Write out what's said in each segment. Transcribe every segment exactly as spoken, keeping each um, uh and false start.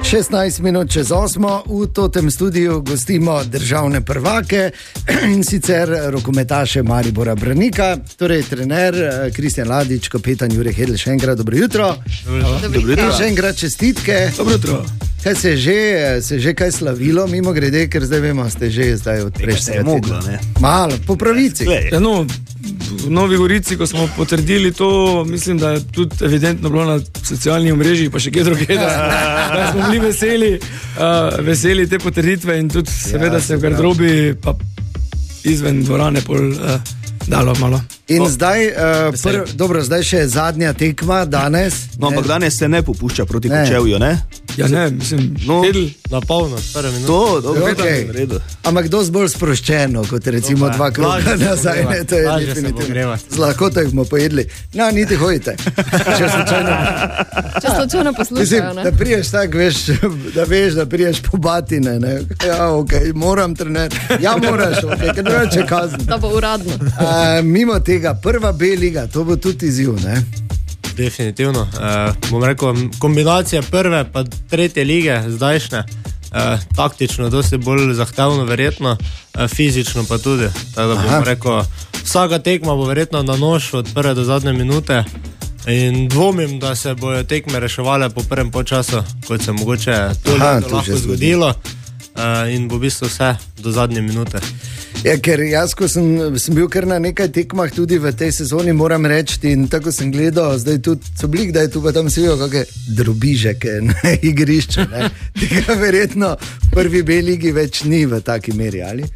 šestnajst minut čez osmo v totem studiu gostimo državne prvake in sicer rokometaše Maribora Branika, torej trener Kristjan Ladič, kapetan Jure Hedl. Še enkrat dobro jutro. Dobro jutro. Še enkrat čestitke. Dobro jutro. Kaj se je že, se je že kaj slavilo, mimo grede, ker zdaj vemo, ste že zdaj od prejšnjega moglo, ne? Malo, po pravici. Ja, no, v Novi Gorici, ko smo potrdili to, mislim, da je tudi evidentno bilo na socialnih omrežjih, pa še kje druge, da, da smo bili veseli, uh, veseli te potrditve in tudi seveda ja, se v garderobi pa izven dvorane pol uh, dalo malo. In oh, zdaj, uh, prv, dobro, zdaj še je zadnja tekma, danes. No, ampak danes se ne popušča proti Kočevju, ne? Ja, ne, mislim, no, Hedl. Na polno, prve minute. To, dobro, okay. Redo. Ampak kdo zbolj sproščeno, kot recimo dva kroga nazaj, ne, to je definitivno. Z lahkoto jih bomo pojedli. No, niti hojite. Če slučajno, Če slučajno poslušajo, ne? Da priješ tak, veš, da veš, da priješ po batine, ne? Ja, okej, okay, moram trener. Ja, moraš, okej, okay, ker drugače kazni. Da bo uradno. Uh, mimo tega, prva B liga, to bo tudi izziv, ne? Definitivno. Uh, bom rekel, kombinacija prve pa tretje lige, zdajšnje, uh, taktično dosti bolj zahtevno verjetno, uh, fizično pa tudi. Tako da bom rekel, vsaka tekma bo verjetno na nož od prve do zadnje minute in dvomim, da se bojo tekme reševale po prvem polčasu, kot se mogoče to lahko zgodilo uh, in bo v bistvu vse do zadnje minute. Ja, ker jaz, ko sem, sem bil kar na nekaj tekmah tudi v tej sezoni, moram reči, in tako sem gledal, zdaj tudi so bili, da je tu pa tam si videl kakšne drobižeke na igrišču, ne? Tega verjetno v prvi B ligi več ni v taki meri, ali?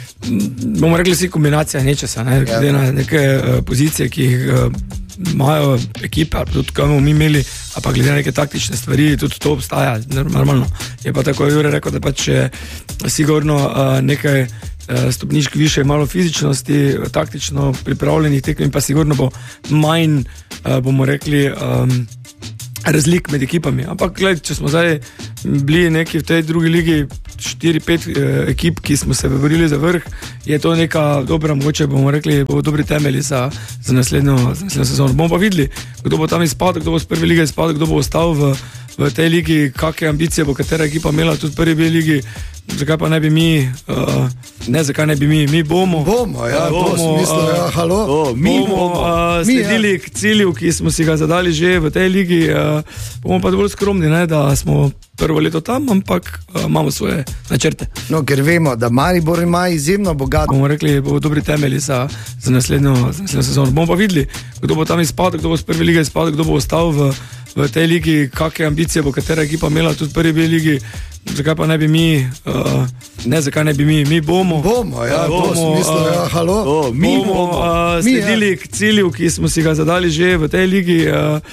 Bomo rekli si kombinacija nečesa, ne? Glede na neke uh, pozicije, ki jih uh, imajo ekipe, ali tudi kaj bomo mi imeli, a pa glede na neke taktične stvari, tudi to obstaja, normalno. Je pa tako Jure rekel, da pač je sigurno uh, nekaj stopničk više, malo fizičnosti, taktično pripravljenih tekem in pa sigurno bo manj, bomo rekli, um, razlik med ekipami. Ampak, gled, če smo zdaj bili neki v tej drugi ligi štiri pet eh, ekip, ki smo se borili za vrh, je to neka dobra, mogoče bomo rekli, bo dobri temelji za, za, naslednjo, za naslednjo sezono. Bomo pa videli, kdo bo tam izpadel, kdo bo z prve lige izpadel, kdo bo ostal v, v tej ligi, kakve ambicije bo katera ekipa imela tudi v prvi B ligi. Zakaj pa ne bi mi, uh, ne zakaj ne bi mi, mi bomo, bomo, ja, bomo, smislu, uh, ja, halo, oh, mi bomo uh, sledili mi, ja. k cilju, ki smo si ga zadali že v tej ligi, uh, bomo pa dovolj skromni, ne, da smo prvo leto tam, ampak uh, imamo svoje načrte. No, ker vemo, da Maribor ima izjemno bogat. Bomo rekli, bo dobri temelji za, za, naslednjo, za naslednjo sezono. Bomo pa videli, kdo bo tam izpadel, kdo bo z prve lige izpadel, kdo bo ostal v, v tej ligi, kakve ambicije bo katera ekipa imela tudi v prvi B ligi. Zakaj pa ne bi mi, uh, ne zakaj ne bi mi, mi bomo, bomo, ja, bomo, smislu, uh, ja, halo, oh, mi bomo, bomo uh, sledili mi, ja. k cilju, ki smo si ga zadali že v tej ligi, uh,